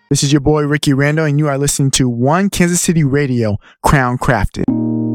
This is your boy Ricky Randall, and you are listening to One Kansas City Radio, Crown Crafted.